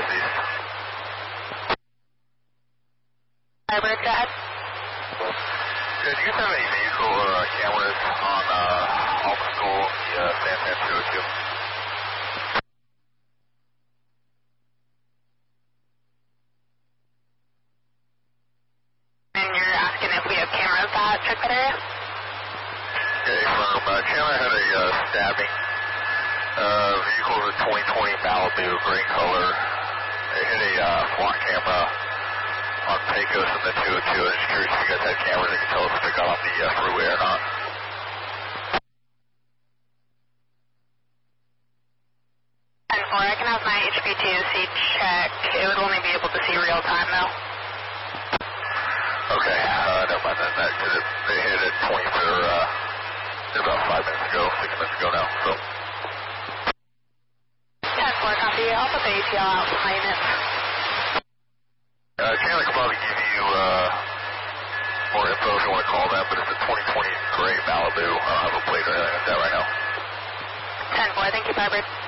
just east. Firebird, go ahead. Yeah, do you guys have any vehicle cameras on Alma School, the San Francisco? And you're asking if we have cameras that check that area? Okay, from Chandler had a stabbing. Vehicle is a 2020 Malibu, gray color. They hit a flock camera on Pecos and the 202. I'm just curious if you guys had cameras that can tell us if they got on the freeway or not. And for I can have my HPTOC check. It would only be able to see real time though. Okay, never mind that, because they hit it 20 for, about 5 minutes ago, 6 minutes ago now, so. 10-4, copy. I'll put the ATL out for my unit. Chandler could probably give you, more info if you want to call that, but it's a 2020 gray Malibu. I don't have a plate or anything like that right now. 10-4, thank you, Firebird.